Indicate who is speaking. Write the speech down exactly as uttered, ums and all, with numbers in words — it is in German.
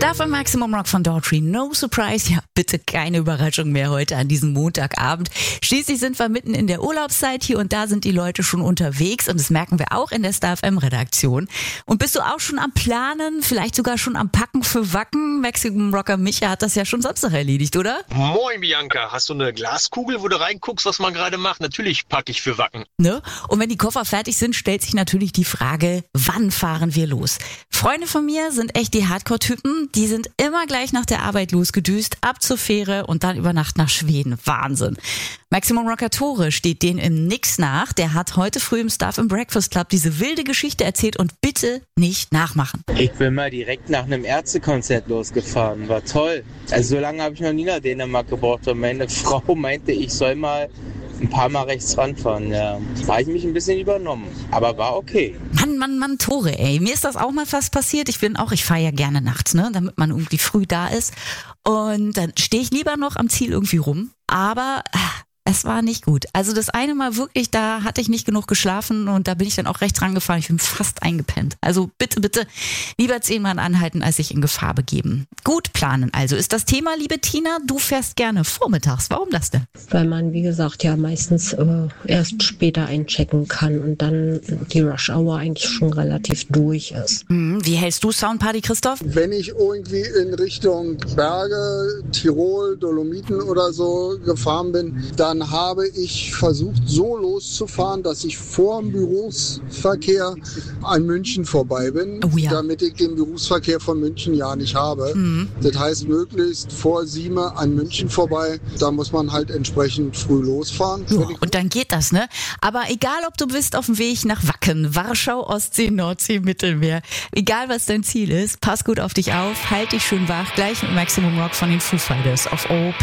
Speaker 1: Stuff im Maximum Rock von Daughtry. No surprise. Ja, bitte keine Überraschung mehr heute an diesem Montagabend. Schließlich sind wir mitten in der Urlaubszeit. Hier und da sind die Leute schon unterwegs und das merken wir auch in der Stuff M Redaktion. Und bist du auch schon am Planen, vielleicht sogar schon am Packen für Wacken? Maximum Rocker Micha hat das ja schon Samstag erledigt, oder?
Speaker 2: Moin Bianca, hast du eine Glaskugel, wo du reinguckst, was man gerade macht? Natürlich packe ich für Wacken.
Speaker 1: Ne? Und wenn die Koffer fertig sind, stellt sich natürlich die Frage, wann fahren wir los? Freunde von mir sind echt die Hardcore-Typen. Die sind immer gleich nach der Arbeit losgedüst, ab zur Fähre und dann über Nacht nach Schweden. Wahnsinn. Maximum Rocker Tore steht denen im Nix nach. Der hat heute früh im Stuff im Breakfast Club diese wilde Geschichte erzählt und bitte nicht nachmachen.
Speaker 3: Ich bin mal direkt nach einem Ärztekonzert losgefahren. War toll. Also so lange habe ich noch nie nach Dänemark gebraucht. Und meine Frau meinte, ich soll mal ein paar Mal rechts ranfahren. Ja. Da habe ich mich ein bisschen übernommen. Aber war okay.
Speaker 1: Mann, Mann, Mann, Tore, ey. Mir ist das auch mal fast passiert. Ich bin auch, ich fahre ja gerne nachts, ne, damit man irgendwie früh da ist. Und dann stehe ich lieber noch am Ziel irgendwie rum. Aber es war nicht gut. Also das eine Mal wirklich, da hatte ich nicht genug geschlafen und da bin ich dann auch rechts rangefahren. Ich bin fast eingepennt. Also bitte, bitte lieber zehnmal anhalten, als sich in Gefahr begeben. Gut planen also ist das Thema, liebe Tina. Du fährst gerne vormittags. Warum das denn?
Speaker 4: Weil man, wie gesagt, ja meistens äh, erst später einchecken kann und dann die Rush Hour eigentlich schon relativ durch ist.
Speaker 1: Hm, wie hältst du Soundparty, Christoph?
Speaker 5: Wenn ich irgendwie in Richtung Berge, Tirol, Dolomiten oder so gefahren bin, dann Dann habe ich versucht, so loszufahren, dass ich vor dem Berufsverkehr an München vorbei bin,
Speaker 1: oh ja.
Speaker 5: damit ich den Berufsverkehr von München ja nicht habe. Mhm. Das heißt, möglichst vor sieben an München vorbei. Da muss man halt entsprechend früh losfahren.
Speaker 1: Ja, und dann geht das, ne? Aber egal, ob du bist auf dem Weg nach Wacken, Warschau, Ostsee, Nordsee, Mittelmeer, egal was dein Ziel ist, pass gut auf dich auf, halt dich schön wach, gleich mit Maximum Rock von den Foo Fighters auf O P.